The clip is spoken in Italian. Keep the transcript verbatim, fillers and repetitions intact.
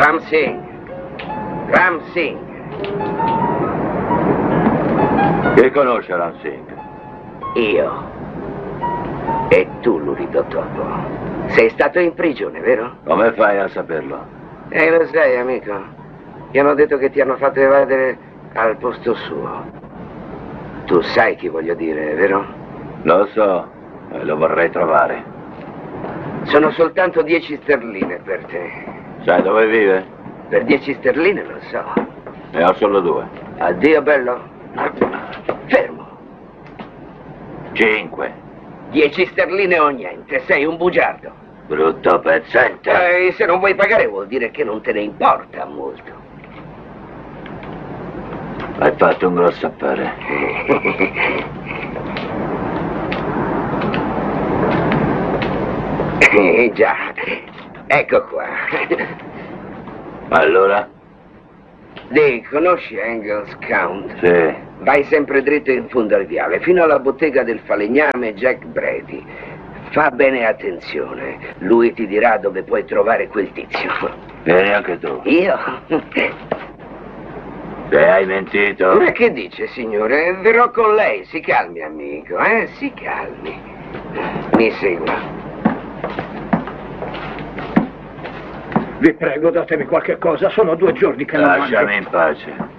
Ram Singh. Ram Singh. Chi conosce Ram Singh? Io. E tu, l'urido topo. Sei stato in prigione, vero? Come fai a saperlo? Eh, lo sai, amico. Ti hanno detto che ti hanno fatto evadere al posto suo. Tu sai chi voglio dire, vero? Lo so, e lo vorrei trovare. Sono soltanto dieci sterline per te. Sai dove vive? Per dieci sterline lo so. Ne ho solo due. Addio, bello. Fermo. Cinque. Dieci sterline o niente, sei un bugiardo. Brutto pezzente. E se non vuoi pagare vuol dire che non te ne importa molto. Hai fatto un grosso affare. Eh, già, ecco qua. Allora? Dì, conosci Angels Count? Sì. Vai sempre dritto in fondo al viale, fino alla bottega del falegname Jack Brady. Fa bene attenzione, lui ti dirà dove puoi trovare quel tizio. Vieni anche tu. Io? Se hai mentito. Ma che dice, signore? Verrò con lei, si calmi, amico, eh? Si calmi. Mi segua. Vi prego, datemi qualche cosa, sono due giorni che non mangio. Lasciami in pace.